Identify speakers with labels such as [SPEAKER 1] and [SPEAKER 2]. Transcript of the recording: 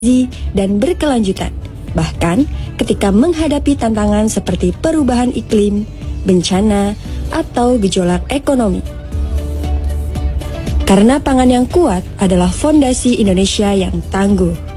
[SPEAKER 1] dan berkelanjutan, bahkan ketika menghadapi tantangan seperti perubahan iklim, bencana, atau gejolak ekonomi. Karena pangan yang kuat adalah fondasi Indonesia yang tangguh.